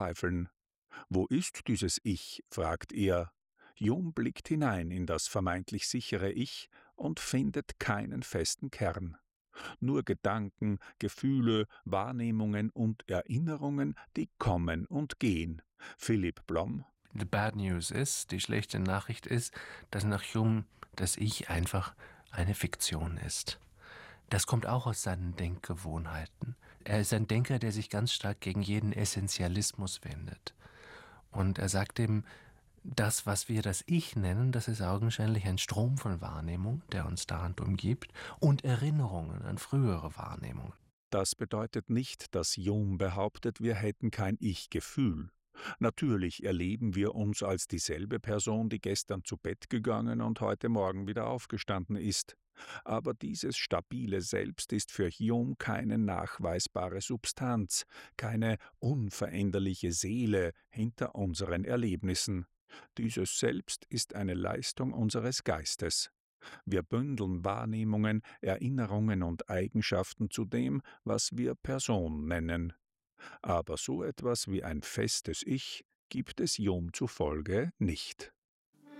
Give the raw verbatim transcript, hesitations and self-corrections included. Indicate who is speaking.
Speaker 1: Zweifeln. Wo ist dieses Ich? Fragt er. Hume blickt hinein in das vermeintlich sichere Ich und findet keinen festen Kern. Nur Gedanken, Gefühle, Wahrnehmungen und Erinnerungen, die kommen und gehen. Philipp Blom.
Speaker 2: The bad news ist, die schlechte Nachricht ist, dass nach Hume das Ich einfach eine Fiktion ist. Das kommt auch aus seinen Denkgewohnheiten. Er ist ein Denker, der sich ganz stark gegen jeden Essentialismus wendet. Und er sagt eben, das, was wir das Ich nennen, das ist augenscheinlich ein Strom von Wahrnehmung, der uns dauernd umgibt, und Erinnerungen an frühere Wahrnehmungen.
Speaker 1: Das bedeutet nicht, dass Hume behauptet, wir hätten kein Ich-Gefühl. Natürlich erleben wir uns als dieselbe Person, die gestern zu Bett gegangen und heute Morgen wieder aufgestanden ist. Aber dieses stabile Selbst ist für Hume keine nachweisbare Substanz, keine unveränderliche Seele hinter unseren Erlebnissen. Dieses Selbst ist eine Leistung unseres Geistes. Wir bündeln Wahrnehmungen, Erinnerungen und Eigenschaften zu dem, was wir Person nennen. Aber so etwas wie ein festes Ich gibt es Hume zufolge nicht.